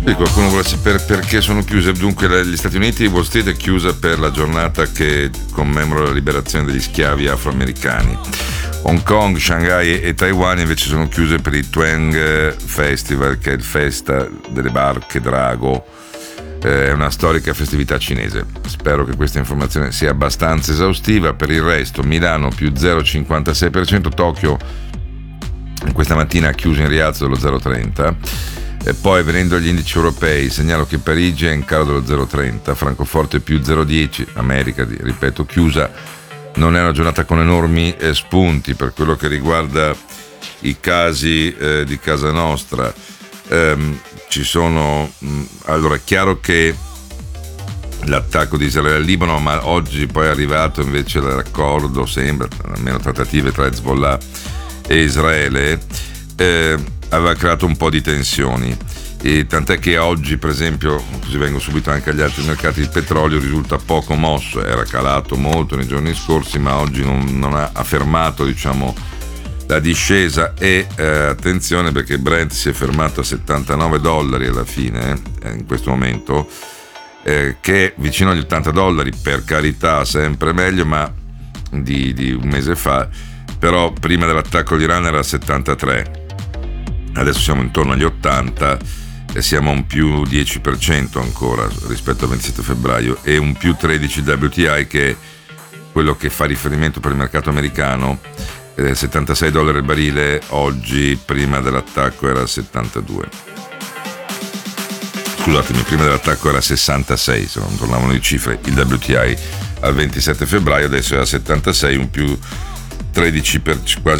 E qualcuno vuole sapere perché sono chiuse. Dunque gli Stati Uniti, Wall Street è chiusa per la giornata che commemora la liberazione degli schiavi afroamericani. Hong Kong, Shanghai e Taiwan invece sono chiuse per il Twang Festival, che è il festa delle barche drago. È una storica festività cinese. Spero che questa informazione sia abbastanza esaustiva. Per il resto, Milano più 0,56%, Tokyo questa mattina ha chiuso in rialzo dello 0,30%. E poi venendo agli indici europei, segnalo che Parigi è in calo dello 0,30%, Francoforte più 0,10%, America, ripeto, chiusa. Non è una giornata con enormi spunti per quello che riguarda i casi di casa nostra. Ci sono, allora è chiaro che l'attacco di Israele al Libano, ma oggi poi è arrivato invece l'accordo, sembra, almeno trattative tra Hezbollah e Israele, aveva creato un po' di tensioni, e tant'è che oggi, per esempio, così vengo subito anche agli altri mercati, il petrolio risulta poco mosso, era calato molto nei giorni scorsi, ma oggi non ha fermato, diciamo, la discesa. E attenzione, perché Brent si è fermato a $79 alla fine, in questo momento, che è vicino agli $80, per carità, sempre meglio, ma di un mese fa. Però prima dell'attacco all'Iran era a 73, adesso siamo intorno agli 80 e siamo a un più 10% ancora rispetto al 27 febbraio e un più 13 WTI, che è quello che fa riferimento per il mercato americano, $76 il barile. Oggi prima dell'attacco era 72, scusatemi, prima dell'attacco era 66, se non tornavano le cifre. Il WTI al 27 febbraio adesso è a 76, un più 13 quasi